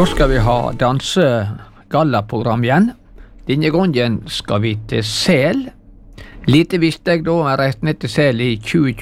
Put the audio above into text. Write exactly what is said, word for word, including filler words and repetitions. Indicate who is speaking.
Speaker 1: Da skal vi ha dansegallaprogram igjen. Denne gangen skal vi til Sel. Lite visste jeg da jeg reiste ned til Sel i tjue